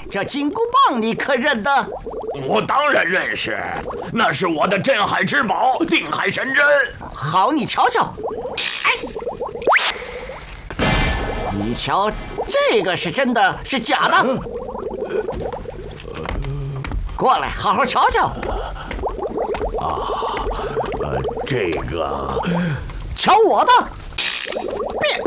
这金箍棒你可认得？ 我当然认识，那是我的镇海之宝定海神针。 好，你瞧瞧。哎，你瞧，这个是真的，是假的？过来，好好瞧瞧。 这个， 瞧我的，变。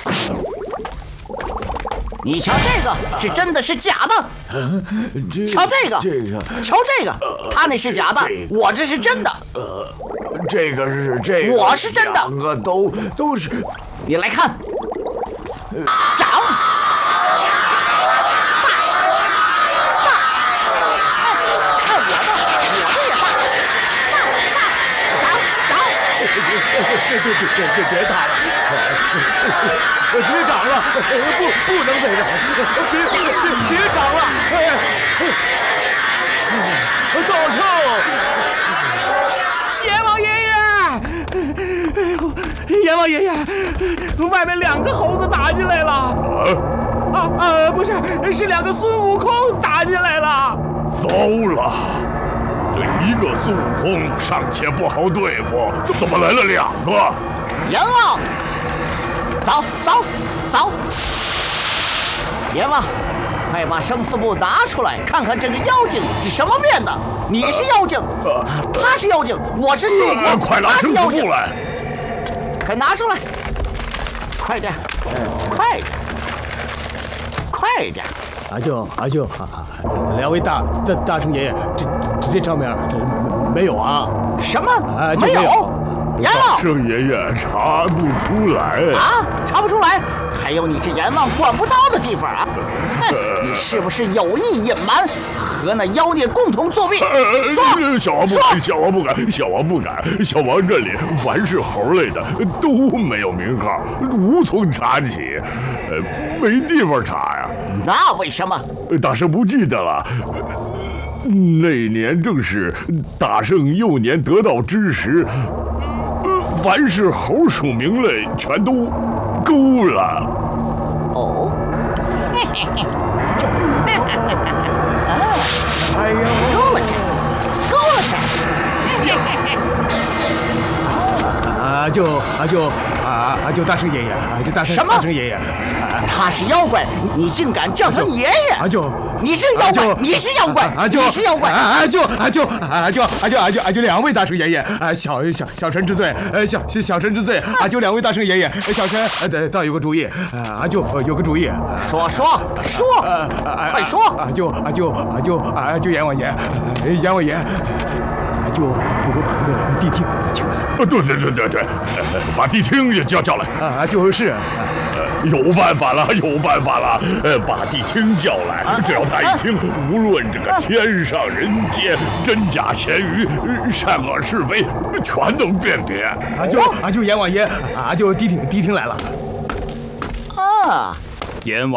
你瞧这个是真的，是假的？瞧这个，瞧这个，他那是假的，我这是真的。 这个是这个， 我是真的， 两个都是。 你来看，长。 别打了，别长了，不能这样，别长了，大圣， 阎王爷爷，阎王爷爷，外面2个猴子打进来了。不是，是2个孙悟空打进来了。 糟了！这一个孙悟空尚且不好对付，怎么来了2个？ 阎王，走！阎王，快把生死簿拿出来，看看这个妖精是什么面的。你是妖精，他是妖精，我是孙悟空， 快拿生死簿来！ 快拿出来！快点，快点！ 阿舅，2位大圣爷爷，这上面没有啊？ 什么？没有？阎王， 圣爷爷查不出来啊？查不出来？还有你这阎王管不到的地方啊！你是不是有意隐瞒，和那妖孽共同作弊？说！ 小王不敢，小王这里凡是猴类的都没有名号，无从查起，没地方查呀。 那为什么？ 大圣不记得了。那年正是大圣幼年得道之时，凡是猴属名类全都勾了。 哦， 哎呀， 勾了去！阿舅大圣爷爷， 什么？ 大圣爷爷， 他是妖怪，你竟敢叫他爷爷？ 阿舅， 你是妖怪，你是妖怪， 阿舅， 你是妖怪！ 阿舅，2位大圣爷爷，小臣之罪，小臣之罪，阿舅2位大圣爷爷，小臣倒有个主意，阿舅有个主意， 说，快说！ 阿舅阎王爷，阿舅不如把那个谛听请来。 对，把谛听也叫来。 就是。 有办法了，把谛听叫来，只要他一听，无论这个天上人间、真假咸鱼、善恶是非，全能辨别。 阿舅阎王爷，阿舅谛听来了。 啊， 阎王。